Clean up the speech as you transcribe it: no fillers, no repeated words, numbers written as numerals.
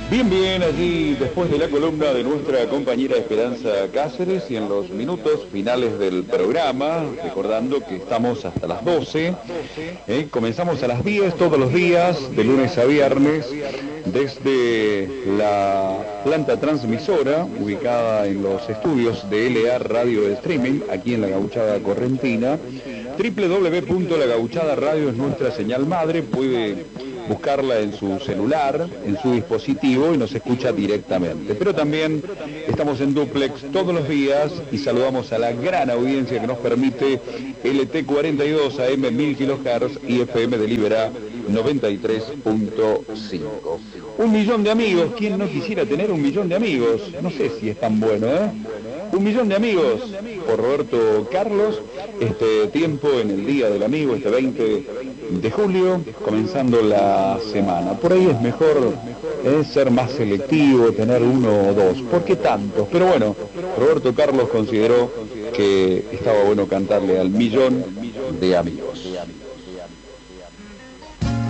Bien, bien, allí después de la columna de nuestra compañera Esperanza Cáceres y en los minutos finales del programa, recordando que estamos hasta las 12, comenzamos a las 10 todos los días, de lunes a viernes, desde la planta transmisora ubicada en los estudios de LA Radio de Streaming, aquí en la Gauchada Correntina. www.lagauchadaradio es nuestra señal madre, puede buscarla en su celular, en su dispositivo y nos escucha directamente. Pero también estamos en duplex todos los días y saludamos a la gran audiencia que nos permite LT42 AM 1000 kHz y FM de Liberá 93.5. 1.000.000 de amigos, ¿quién no quisiera tener 1.000.000 de amigos? No sé si es tan bueno, ¿eh? 1.000.000 de amigos, por Roberto Carlos, este tiempo en el Día del Amigo, este 20 de julio, comenzando la semana. Por ahí es mejor ser más selectivo, tener uno o dos. ¿Por qué tantos? Pero bueno, Roberto Carlos consideró que estaba bueno cantarle al 1.000.000 de amigos.